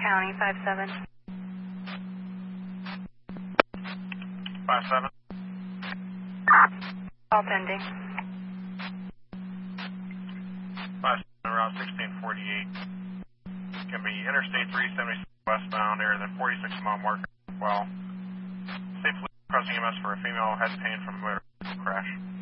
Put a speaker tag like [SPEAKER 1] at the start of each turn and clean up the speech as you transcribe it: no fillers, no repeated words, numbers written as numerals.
[SPEAKER 1] County, 57.
[SPEAKER 2] 57.
[SPEAKER 1] All pending.
[SPEAKER 2] 57, around 1648. Can be Interstate 376 westbound, area than 46-mile marker. Well, safely crossing EMS for a female head pain from a motor crash.